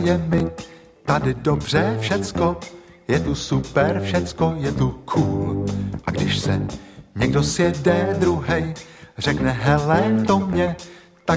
je mi tady dobře všecko, je tu super všecko, je tu cool. A když se někdo sjede druhej, řekne hele, to mě